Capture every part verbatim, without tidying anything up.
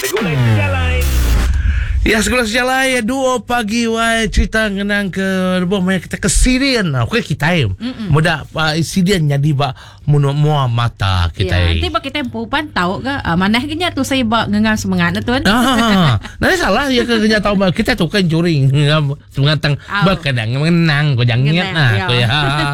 Segulai sejalan. Ya, sekolah sejalan dua pagi wai cerita ngenang ke lebih banyak kita ke Syrian. Okey kita em. Muda uh, Syrian jadi ba muno mua mata kita. Ya, nanti bak kita pupan tahu ke uh, mana kenya tu saya bak ngengang semangat tuan. Ah, nanti salah ya ke kenya tahu ba kita tu kan curi ngam semangat tang ba kadang mengenang ko jangan nah ko ya.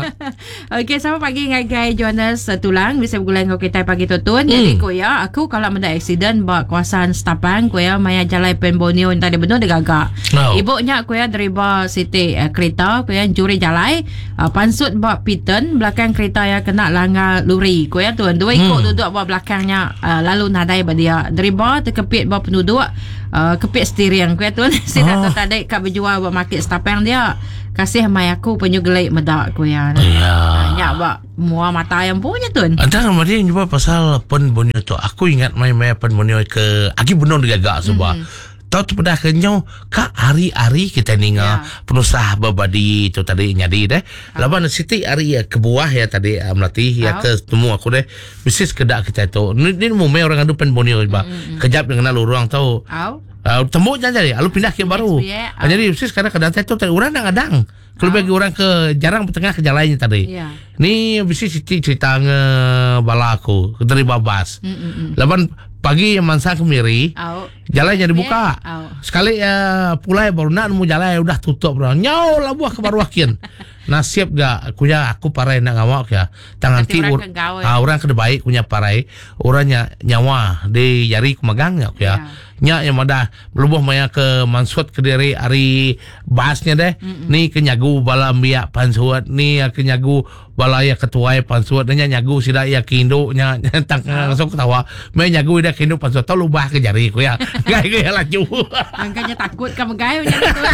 Okey, selamat pagi ngai Jonas Tulang bisa bergulang ko kita pagi tu tuan. Jadi ko ya aku kalau ada accident bak kawasan Setapang ko ya maya jalan Penbonio tadi benar dia gagak. Oh. Ibunya aku ya deriba Siti uh, kereta aku ya juri jalan uh, pansut bak piten belakang kereta ya kena langgar luri aku ya tuan dua ikut hmm. duduk bak belakangnya uh, lalu nadai ba dia deriba terkepit bak penduduk uh, kepit steering aku ya tuan sida oh. tu tadi kak berjual bak market Setapang dia kasih mai aku penyugelai medak aku ya. Ya. Nya bak mua mata yang punya tuan. Antara dia juga pasal Penbonio tu aku ingat mai-mai Penbonio ke aki benar dia gagak sebab hmm. tahu tu pada kenyau kak hari-hari kita ninga yeah. penusah babadi tu tadi nyadi deh. Oh. Laban Siti hari ya ke buah ya tadi uh, melatih oh. ya ke temu aku deh. Bisnis kedak kita tu. Ni ni mu orang adu Penbonio ba. Mm-hmm. Kejap dengan lu orang tahu. Oh. Uh, temu jadi lalu pindah ke baru. Yeah. Oh. Jadi bisnis kadang kadang tu tadi orang dah ngadang. Kalau oh. bagi orang ke jarang petengah ke jalannya tadi. Yeah. Ni bisnis Siti cerita nge bala aku dari babas. Mm-mm. Laban pagi yang mansa kemiri, oh. jalannya dibuka. Oh. Sekali uh, pulai baru nak mau jalan udah tutup bro. Nyau lah buah ke baru akin. Nasib gak aku ya aku parai nak ngawak ya. Tangan ti ur, uh, orang ke baik punya parai, orangnya nyawa di jari kumagang ya aku ya. Yeah. Nya yang ada melubuh maya ke mansut ke diri hari bahasnya deh. Mm-mm. Ni ke nyagu bala biak pansuat ni ke nyagu bala ya ketua pansuat nya nyagu sida ya kindo nya tang langsung ketawa. Me nyagu ida kindo pansuat tau lubah ke jari ku ya. Gai ge laju. Angkanya takut ka megai nya tu.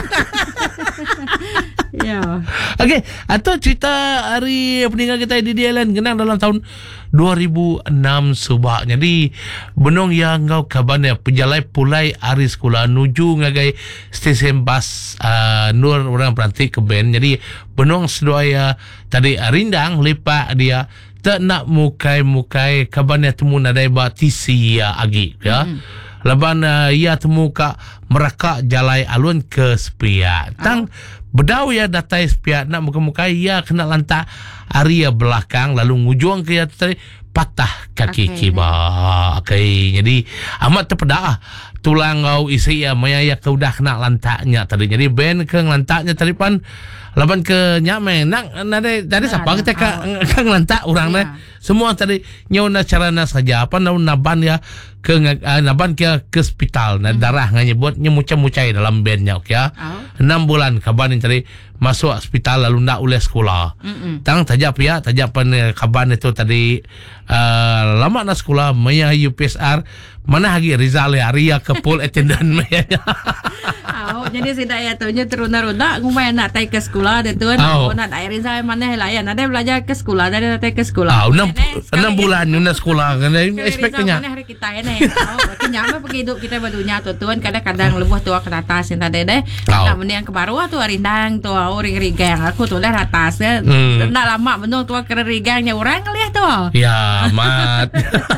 Ya. Okey, atau cerita hari peninggal kita di Dialan kenang dalam tahun dua ribu enam subak. Jadi benong yang ngau kabarnya penjalai pulai hari sekolah nuju ngagai stesen bas uh, Nur orang perantik ke Ben. Jadi benong sedoaya tadi rindang lepak dia tak nak mukai-mukai kabarnya temu nadai ba tisi ya agi ya. Mm. Laban uh, ia temu ka merakak jalai alun ke sepia. Tang oh. Bedau ya datai sepia nak muka-muka ia kena lantak area belakang lalu ngujung ke ya tadi patah kaki okay. kiba. Okay. Jadi amat terpedah tulang kau isi ya maya ya kau dah kena lantaknya tadi. Jadi ben ke lantaknya tadi pan laban ke nyame nak nade tadi nah, siapa kita ka ka lantak orang yeah. semua tadi nyona carana saja apa nau naban ya ke uh, naban ke ke hospital nah mm-hmm. darah nganyebut nyemucai-mucai dalam bennya ok ya. Oh. enam bulan kaban tadi masuk hospital lalu ndak oleh sekolah. Mm-hmm. Tang tajap ya tajapan kaban itu tadi uh, lama na sekolah maya U P S R mana lagi Rizal ya Ria ke pool attendant maya. Oh, jadi si daya tu nya teruna-runa ngumai nak tai ke sekolah dia tuan. Oh, nak air Rizal mana layan ada belajar ke sekolah ada tai ke sekolah. Ah, enam enam bulan nuna sekolah kan expectnya. Mana hari kita ini. Oh, kenyama pergi hidup kita berdunia tu tuan kadang-kadang lebuh tua ke atas yang tadi deh. Nak meni yang ke bawah tu rindang tu ring-ring aku tu dah atas ya. Hmm. Nak lama benung tua ke ringgangnya orang lihat tu. Ya, mat.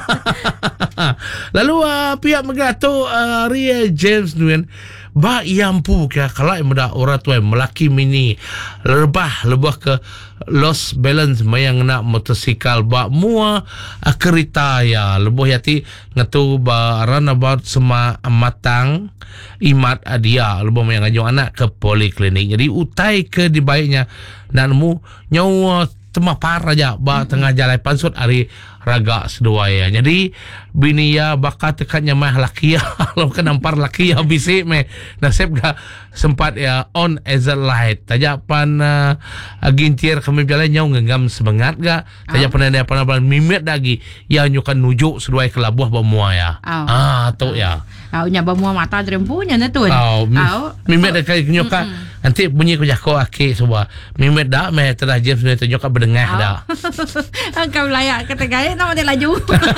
Lalu uh, pihak megato uh, Ria James Nguyen ba iampu ke kalau muda orang tua melaki mini lebah lebah ke lost balance mayang nak motosikal ba mua uh, kereta ya lebih yati ngatu ba runabout sema matang imat dia lebih mayang ajong anak ke poliklinik jadi utai ke di baiknya dan mu nyawa temah par aja ba mm-hmm. tengah jalan pansut hari raga sedua ya. Jadi bini ya bakat tekatnya mah laki ya. Kalau kan nampar laki ya bisik me. Nasib ga sempat ya on as a light. Tajapan uh, gintir kami jalan nyau ngenggam semangat ga. Tajapan ada apa-apa mimit lagi ya nyukan nujuk sedua ke labuh bamua ya. Oh. Ah tu ya. Au nya bamua mata drempunya na tuan. Au. Mimit ada kai nyuka Nanti bunyi ko jako aki semua. Mimet dah meh telah James ni tunjuk kat berdengah dah. Kau layak kata gaya nama dia laju.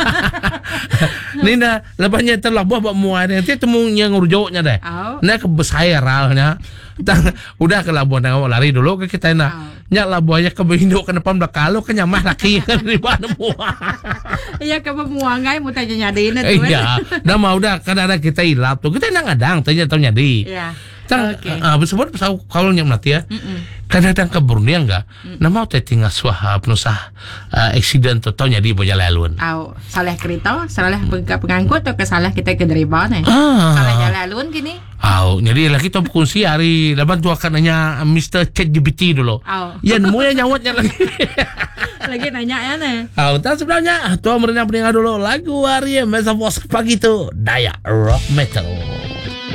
Ni dah lepasnya telah buah buat muat nanti temunya ngurujuknya dah. Nak ke besairalnya. Udah ke labuan tengok lari dulu ke kita nak. Nyak labuannya ke berinduk ke depan belakang lu ke nyamah laki di mana muat. Iya ke pemuangai mau tanya nyadiin tu. Iya. Dah mau dah kadang-kadang kita ilap tu. Kita nak ngadang tanya tahu nyadi. Iya. Okay. Ah, sebab kalau nyak mati ya. Kadang-kadang keberunian enggak. Nama teh tinggal suah penusah accident tu tahu nyadi boja lalun. Au, salah kereta, salah pengangkut atau kesalah kita ke driver ni. Ah. Salah jalan lalun gini. Au, jadi lagi tu kunci hari laban tu akan nanya mister ChatGPT dulu. Au. Ya nemu yang nyawatnya lagi. Lagi nanya ya ni. Au, tak sebenarnya tu merenang pendengar dulu lagu hari Mesa Pos pagi tu Dayak Rock Metal.